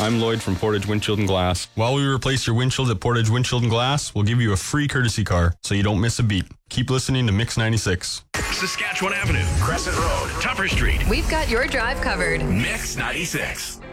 I'm Lloyd from Portage Windshield and Glass. While we replace your windshield at Portage Windshield and Glass, we'll give you a free courtesy car so you don't miss a beat. Keep listening to Mix 96. Saskatchewan Avenue, Crescent Road, Tupper Street. We've got your drive covered. Mix 96.